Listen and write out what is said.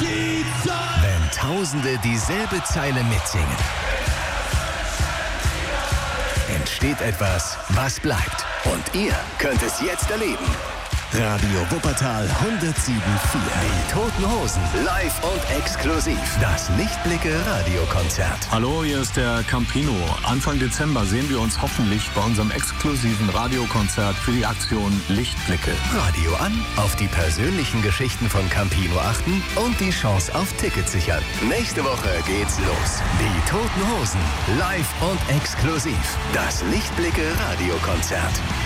die Zeit. Wenn Tausende dieselbe Zeile mitsingen, entsteht etwas, was bleibt. Und ihr könnt es jetzt erleben. Radio Wuppertal 107.4. Die Toten Hosen live und exklusiv. Das Lichtblicke-Radiokonzert. Hallo, hier ist der Campino. Anfang Dezember sehen wir uns hoffentlich bei unserem exklusiven Radiokonzert für die Aktion Lichtblicke. Radio an, auf die persönlichen Geschichten von Campino achten und die Chance auf Tickets sichern. Nächste Woche geht's los. Die Toten Hosen live und exklusiv. Das Lichtblicke-Radiokonzert.